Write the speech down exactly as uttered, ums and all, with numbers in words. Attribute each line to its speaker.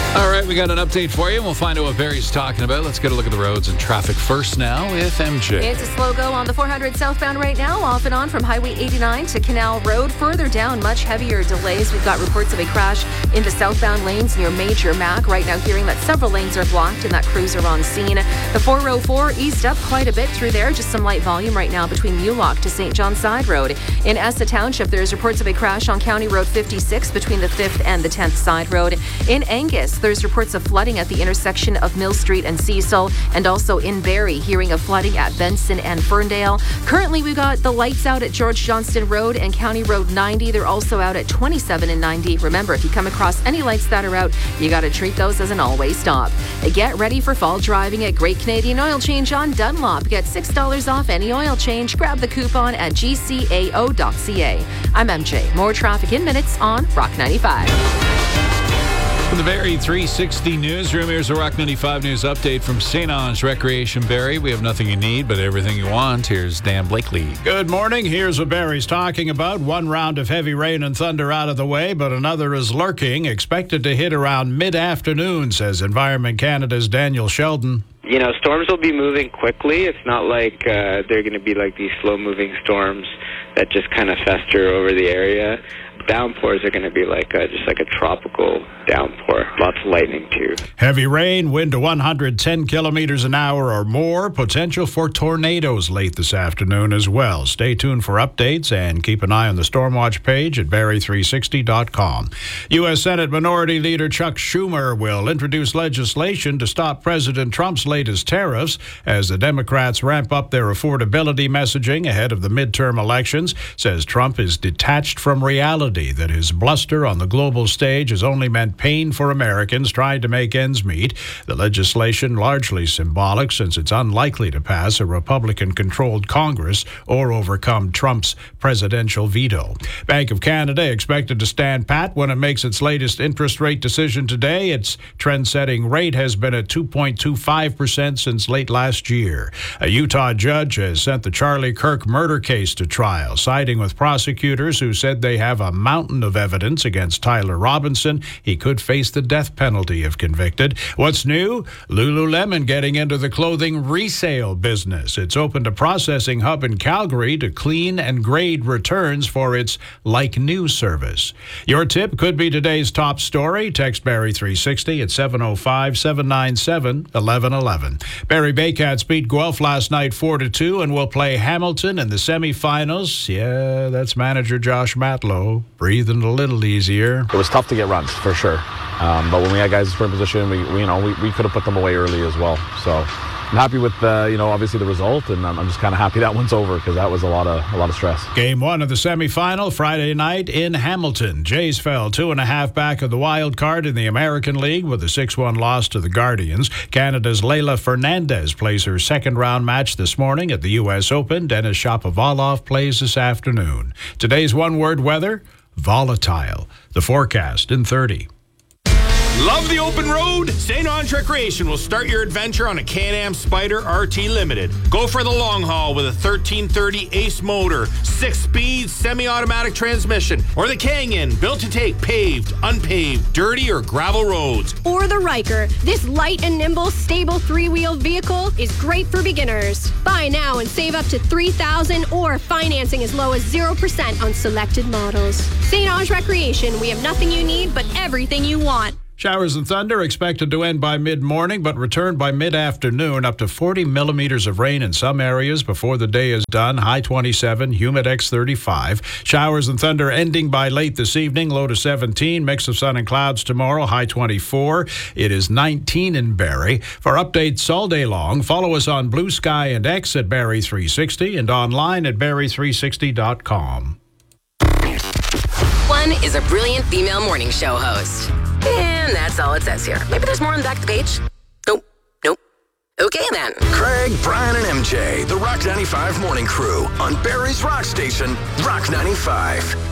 Speaker 1: All right, we got an update for you, and we'll find out what Barry's talking about. Let's get a look at the roads and traffic first now with M J.
Speaker 2: It's a slow go on the four hundred southbound right now, off and on from Highway eighty-nine to Canal Road. Further down, much heavier delays. We've got reports of a crash in the southbound lanes near Major Mac. Right now, hearing that several lanes are blocked and that crews are on scene. The four oh four eased up quite a bit through there. Just some light volume right now between Mulock to Saint John Side Road. In Essa Township, there's reports of a crash on County Road fifty-six between the fifth and the tenth Side Road. In Angus, there's reports of flooding at the intersection of Mill Street and Cecil, and also in Barrie, hearing of flooding at Benson and Ferndale. Currently, we've got the lights out at George Johnston Road and County Road ninety. They're also out at twenty-seven and ninety. Remember, if you come across any lights that are out, you got to treat those as an all-way stop. Get ready for fall driving at Great Canadian Oil Change on Dunlop. Get six dollars off any oil change. Grab the coupon at g c a o dot c a. I'm M J. More traffic in minutes on Rock ninety-five.
Speaker 1: From the Barrie three sixty newsroom, here's a Rock ninety-five news update from Saint Ange Recreation Barrie. We have nothing you need, but everything you want. Here's Dan Blakely.
Speaker 3: Good morning. Here's what Barrie's talking about. One round of heavy rain and thunder out of the way, but another is lurking, expected to hit around mid-afternoon, says Environment Canada's Daniel Sheldon.
Speaker 4: You know, storms will be moving quickly. It's not like uh, they're going to be like these slow-moving storms that just kind of fester over the area. Downpours are going to be like a, just like a tropical downpour. Lots of lightning, too.
Speaker 3: Heavy rain, wind to one hundred ten kilometers an hour or more. Potential for tornadoes late this afternoon as well. Stay tuned for updates and keep an eye on the Stormwatch page at barrie three sixty dot com. U S Senate Minority Leader Chuck Schumer will introduce legislation to stop President Trump's latest tariffs as the Democrats ramp up their affordability messaging ahead of the midterm elections. Says Trump is detached from reality, that his bluster on the global stage has only meant pain for Americans trying to make ends meet. The legislation largely symbolic, since it's unlikely to pass a Republican-controlled Congress or overcome Trump's presidential veto. Bank of Canada expected to stand pat when it makes its latest interest rate decision today. Its trend-setting rate has been at two point two five percent since late last year. A Utah judge has sent the Charlie Kirk murder case to trial, siding with prosecutors who said they have a mountain of evidence against Tyler Robinson. He could face the death penalty if convicted. What's new? Lululemon getting into the clothing resale business. It's opened a processing hub in Calgary to clean and grade returns for its Like New service. Your tip could be today's top story. Text Barrie three sixty at seven oh five, seven nine seven, one one one one. Barrie Baycats beat Guelph last night four to two and will play Hamilton in the semifinals. Yeah, that's manager Josh Matlow breathing a little easier.
Speaker 5: It was tough to get runs, for sure. Um, but when we had guys in scoring position, we, we you know we, we could have put them away early as well. So I'm happy with uh, you know obviously the result, and I'm, I'm just kind of happy that one's over because that was a lot of a lot of stress.
Speaker 3: Game one of the semifinal Friday night in Hamilton. Jays fell two and a half back of the wild card in the American League with a six one loss to the Guardians. Canada's Leila Fernandez plays her second round match this morning at the U S Open. Denis Shapovalov plays this afternoon. Today's one word weather: volatile. The forecast in thirty.
Speaker 6: Love the open road? Saint Ange Recreation will start your adventure on a Can-Am Spyder R T Limited. Go for the long haul with a thirteen thirty Ace motor, six-speed semi-automatic transmission, or the Canyon, built to take paved, unpaved, dirty, or gravel roads.
Speaker 7: Or the Ryker. This light and nimble, stable three-wheel vehicle is great for beginners. Buy now and save up to three thousand dollars or financing as low as zero percent on selected models. Saint Ange Recreation, we have nothing you need, but everything you want.
Speaker 3: Showers and thunder expected to end by mid-morning, but return by mid-afternoon. Up to forty millimeters of rain in some areas before the day is done. High twenty-seven, humid X thirty-five. Showers and thunder ending by late this evening. Low to seventeen. Mix of sun and clouds tomorrow. High twenty-four. It is nineteen in Barrie. For updates all day long, follow us on Blue Sky and X at Barrie three sixty and online at barrie three sixty dot com.
Speaker 8: One is a brilliant female morning show host. And that's all it says here. Maybe there's more on the back of the page. Nope. Nope. Okay, then.
Speaker 9: Craig, Brian, and M J, the Rock ninety-five Morning Crew on Barrie's Rock Station, Rock ninety-five.